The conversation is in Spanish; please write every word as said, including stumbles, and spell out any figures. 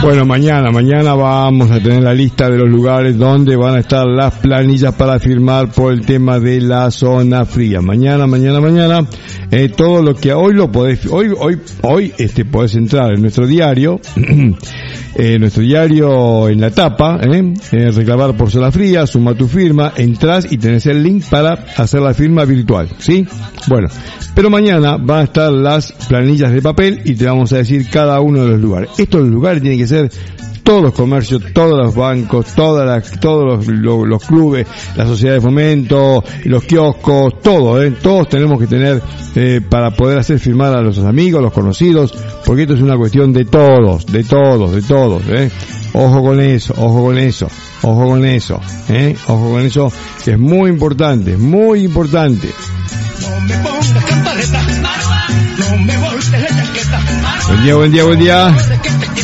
Bueno, mañana, mañana vamos a tener la lista de los lugares donde van a estar las planillas para firmar por el tema de la zona fría. Mañana, mañana, mañana, eh, todo lo que hoy lo podés, hoy, hoy, hoy, este, podés entrar en nuestro diario, eh, nuestro diario en la tapa, eh, eh, reclamar por zona fría, suma tu firma, entras y tenés el link para hacer la firma virtual, ¿sí? Bueno, pero mañana van a estar las planillas de papel y te vamos a decir cada uno de los lugares. Estos lugares tienen que ser todos los comercios, todos los bancos, todas las, todos los, los, los clubes, la sociedad de fomento, los kioscos, todo, ¿eh? Todos tenemos que tener, eh, para poder hacer firmar a nuestros amigos, a los conocidos, porque esto es una cuestión de todos, de todos, de todos, ¿eh? Ojo con eso, ojo con eso, ojo con eso, ¿eh? Ojo con eso, que es muy importante, muy importante. No me pongas campaneta, no me voltees la chaqueta. Buen día, buen día, buen día.